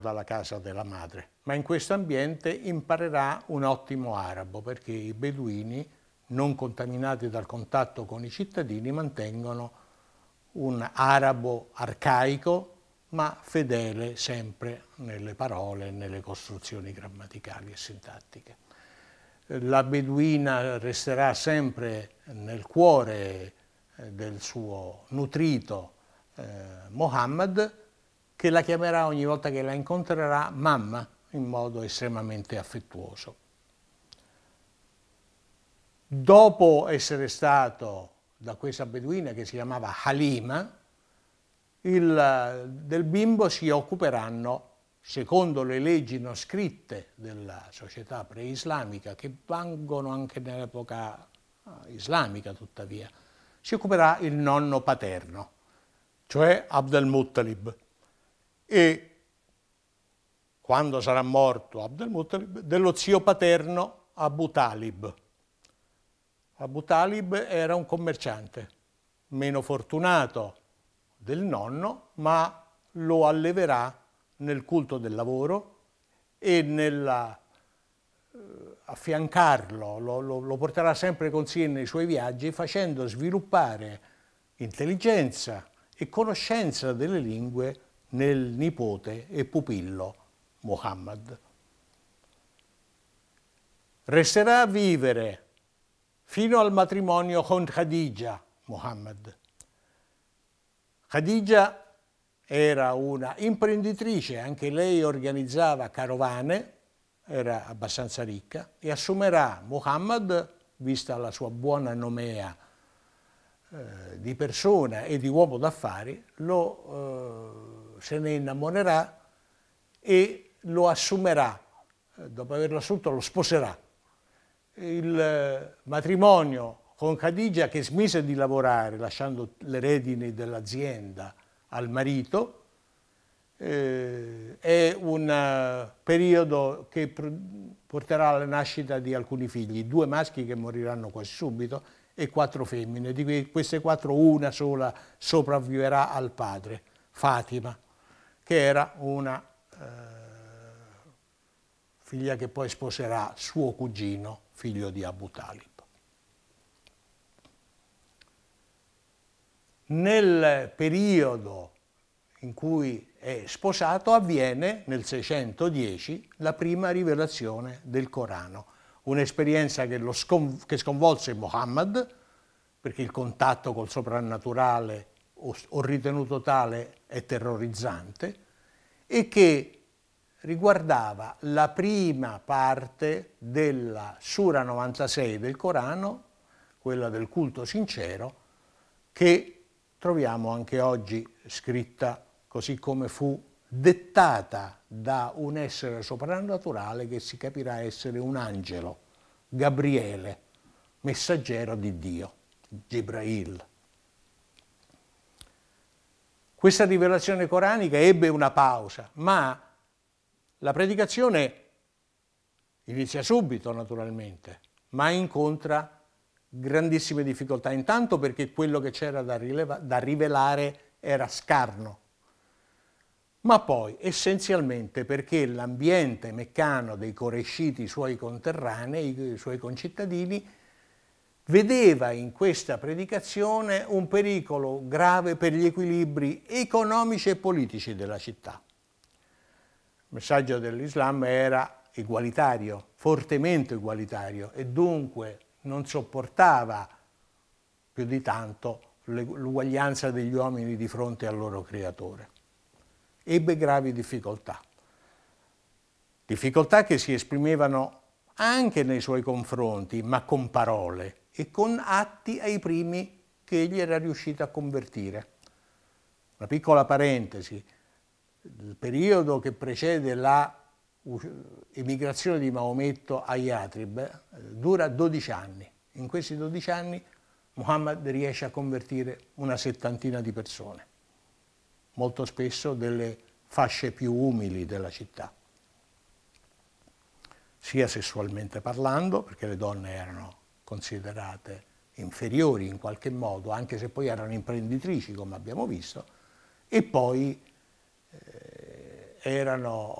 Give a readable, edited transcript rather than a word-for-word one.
dalla casa della madre, ma in questo ambiente imparerà un ottimo arabo, perché i beduini, non contaminati dal contatto con i cittadini, mantengono un arabo arcaico, ma fedele sempre nelle parole e nelle costruzioni grammaticali e sintattiche. La beduina resterà sempre nel cuore del suo nutrito Mohammed, che la chiamerà ogni volta che la incontrerà mamma, in modo estremamente affettuoso. Dopo essere stato da questa beduina che si chiamava Halima, del bimbo si occuperanno, secondo le leggi non scritte della società preislamica, che vangono anche nell'epoca islamica tuttavia, si occuperà il nonno paterno, cioè Abd al-Muttalib. E quando sarà morto Abd al-Muttalib, dello zio paterno Abu Talib. Abu Talib era un commerciante, meno fortunato del nonno, ma lo alleverà nel culto del lavoro e affiancarlo, lo porterà sempre con sé nei suoi viaggi, facendo sviluppare intelligenza e conoscenza delle lingue nel nipote e pupillo Muhammad. Resterà a vivere fino al matrimonio con Khadija Muhammad. Khadija era una imprenditrice, anche lei organizzava carovane, era abbastanza ricca, e assumerà Muhammad, vista la sua buona nomea di persona e di uomo d'affari, se ne innamorerà e lo assumerà. Dopo averlo assunto lo sposerà. Il matrimonio con Khadija, che smise di lavorare lasciando le redini dell'azienda al marito, è un periodo che porterà alla nascita di alcuni figli, 2 maschi che moriranno quasi subito e 4 femmine. Di queste 4 una sola sopravviverà al padre, Fatima, che era una figlia che poi sposerà suo cugino, figlio di Abu Talib. Nel periodo in cui è sposato avviene, nel 610, la prima rivelazione del Corano, un'esperienza che sconvolse Muhammad, perché il contatto col soprannaturale, ho ritenuto tale, è terrorizzante, e che riguardava la prima parte della Sura 96 del Corano, quella del culto sincero, che troviamo anche oggi scritta così come fu dettata da un essere soprannaturale che si capirà essere un angelo, Gabriele, messaggero di Dio, Gibrail. Questa rivelazione coranica ebbe una pausa, ma la predicazione inizia subito, naturalmente, ma incontra grandissime difficoltà. Intanto perché quello che c'era da rivelare era scarno, ma poi essenzialmente perché l'ambiente meccano dei coresciti suoi conterranei, i suoi concittadini, vedeva in questa predicazione un pericolo grave per gli equilibri economici e politici della città. Il messaggio dell'Islam era egualitario, fortemente egualitario, e dunque non sopportava più di tanto l'uguaglianza degli uomini di fronte al loro creatore. Ebbe gravi difficoltà che si esprimevano anche nei suoi confronti, ma con parole e con atti ai primi che egli era riuscito a convertire. Una piccola parentesi: il periodo che precede l'emigrazione di Maometto a Yatrib dura 12 anni. In questi 12 anni Muhammad riesce a convertire una settantina di persone, molto spesso delle fasce più umili della città, sia sessualmente parlando, perché le donne erano considerate inferiori in qualche modo, anche se poi erano imprenditrici, come abbiamo visto, e poi erano